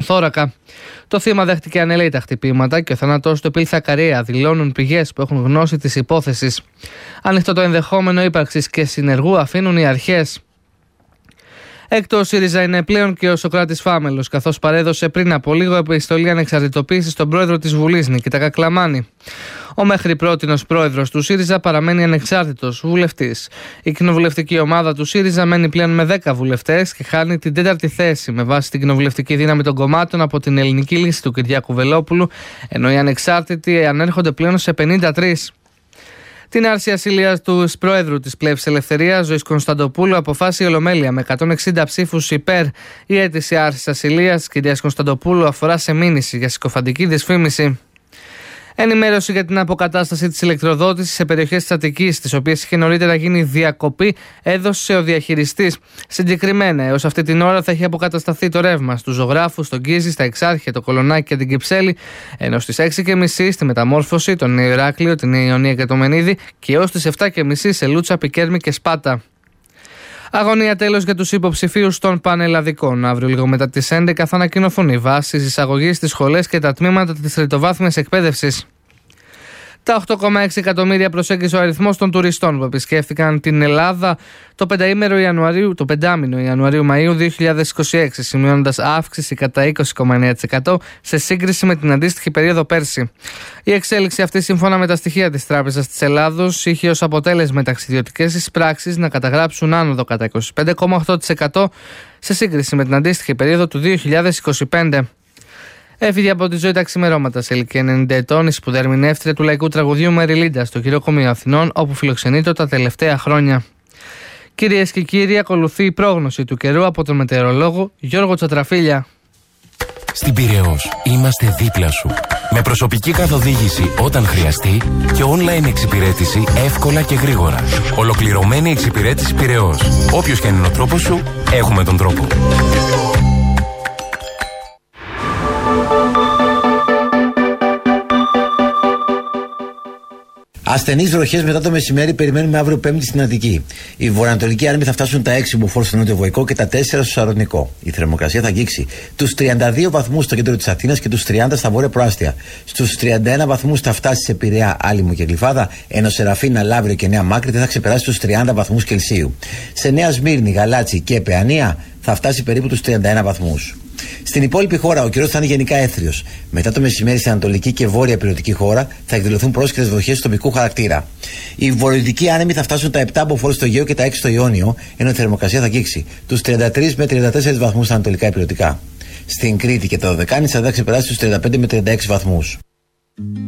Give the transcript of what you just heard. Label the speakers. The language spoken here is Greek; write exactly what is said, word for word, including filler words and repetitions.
Speaker 1: θώρακα. Το θύμα δέχτηκε ανελαίητα χτυπήματα και ο θάνατός του επήλθε ακαρία, δηλώνουν πηγές που έχουν γνώση της υπόθεσης. Ανοιχτό το ενδεχόμενο ύπαρξης και συνεργού αφήνουν οι αρχές. Εκτός ΣΥΡΙΖΑ είναι πλέον και ο Σωκράτης Φάμελος, καθώς παρέδωσε πριν από λίγο επιστολή ανεξαρτητοποίησης στον πρόεδρο της Βουλής, Νικήτα Κακλαμάνη. Ο μέχρι πρότινος πρόεδρος του ΣΥΡΙΖΑ παραμένει ανεξάρτητος βουλευτής. Η κοινοβουλευτική ομάδα του ΣΥΡΙΖΑ μένει πλέον με δέκα βουλευτές και χάνει την τέταρτη θέση με βάση την κοινοβουλευτική δύναμη των κομμάτων από την ελληνική λύση του Κυριάκου Βελόπουλου, ενώ οι ανεξάρτητοι ανέρχονται πλέον σε πενήντα τρία. Την άρση ασυλίας του Προέδρου της Πλεύσης Ελευθερίας, Ζωής Κωνσταντοπούλου, αποφάσισε η Ολομέλεια με εκατόν εξήντα ψήφους υπέρ. Η αίτηση άρσης ασυλίας της κυρίας Κωνσταντοπούλου αφορά σε μήνυση για συκοφαντική δυσφήμιση. Ενημέρωση για την αποκατάσταση της ηλεκτροδότησης σε περιοχές της Αττικής, τις οποίες είχε νωρίτερα γίνει διακοπή, έδωσε ο διαχειριστής. Συγκεκριμένα, έως αυτή την ώρα θα έχει αποκατασταθεί το ρεύμα στους Ζωγράφους, στον Γκίζη, στα Εξάρχεια, το Κολονάκι και την Κυψέλη, ενώ στις έξι και μισή στη Μεταμόρφωση, τον Νέο Ηράκλειο, την Ιωνία και το Μενίδη και έως τις επτά και μισή σε Λούτσα, Πικέρμη και Σπάτα. Αγωνία τέλος για τους υποψηφίους των πανελλαδικών. Αύριο λίγο μετά τις έντεκα θα ανακοινωθούν οι βάσεις εισαγωγής στις σχολές και τα τμήματα της τριτοβάθμιας εκπαίδευσης. Τα οκτώ κόμμα έξι εκατομμύρια προσέγγισε ο αριθμός των τουριστών που επισκέφθηκαν την Ελλάδα το πενταήμερο Ιανουαρίου, το πεντάμινο Ιανουαρίου-Μαΐου δύο χιλιάδες είκοσι έξι, σημειώνοντας αύξηση κατά είκοσι κόμμα εννέα τοις εκατό σε σύγκριση με την αντίστοιχη περίοδο πέρσι. Η εξέλιξη αυτή, σύμφωνα με τα στοιχεία της Τράπεζας της Ελλάδος, είχε ως αποτέλεσμα οι ταξιδιωτικές εισπράξεις να καταγράψουν άνοδο κατά είκοσι πέντε κόμμα οκτώ τοις εκατό σε σύγκριση με την αντίστοιχη περίοδο του δύο χιλιάδες είκοσι πέντε. Έφυγε από τη ζωή τα ξημερώματα σε ηλικία ενενήντα ετών η σπουδαία ερμηνεύτρια του λαϊκού τραγουδιού Μεριλίντα στο Χειροκομείο Αθηνών, όπου φιλοξενείται τα τελευταία χρόνια. Κυρίες και κύριοι, ακολουθεί η πρόγνωση του καιρού από τον μετεωρολόγο Γιώργο Τσατραφίλια.
Speaker 2: Στην Πειραιώς είμαστε δίπλα σου. Με προσωπική καθοδήγηση όταν χρειαστεί και online εξυπηρέτηση εύκολα και γρήγορα. Ολοκληρωμένη εξυπηρέτηση Πειραιώς. Όποιος και αν είναι ο τρόπος σου, έχουμε τον τρόπο.
Speaker 3: Ασθενείς βροχές μετά το μεσημέρι περιμένουμε αύριο Πέμπτη στην Αττική. Οι βορειοανατολικοί άνεμοι θα φτάσουν τα έξι μποφόρ στο νότιο-βοϊκό και τα τέσσερα στο σαρονικό. Η θερμοκρασία θα αγγίξει τους τριάντα δύο βαθμούς στο κέντρο της Αθήνας και τους τριάντα στα βόρεια προάστια. Στους τριάντα ένα βαθμούς θα φτάσει σε Πειραιά, Άλυμο και Γλυφάδα, ενώ Σεραφίνα, Λαύριο και Νέα Μάκρη δεν θα ξεπεράσει τους τριάντα βαθμούς Κελσίου. Σε Νέα Σμύρνη, Γαλάτσι και Παιανία θα φτάσει περίπου τους τριάντα ένα βαθμούς. Στην υπόλοιπη χώρα ο καιρός θα είναι γενικά έθριος. Μετά το μεσημέρι στην ανατολική και βόρεια υπηρετική χώρα θα εκδηλωθούν πρόσκαιρες βροχές τοπικού χαρακτήρα. Οι βορειοδυτικοί άνεμοι θα φτάσουν τα επτά μποφόρ στο Αιγαίο και τα έξι στο Ιόνιο, ενώ η θερμοκρασία θα αγγίξει τους τριάντα τρία με τριάντα τέσσερα βαθμούς στα ανατολικά υπηρετικά. Στην Κρήτη και τα Δωδεκάνησα θα ξεπεράσει τους τριάντα πέντε με τριάντα έξι βαθμούς.